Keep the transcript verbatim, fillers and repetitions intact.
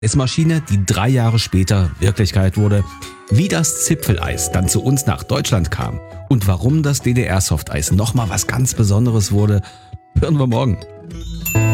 Eismaschine, die drei Jahre später Wirklichkeit wurde, wie das Zipfeleis dann zu uns nach Deutschland kam und warum das D D R-Softeis nochmal was ganz Besonderes wurde, hören wir morgen.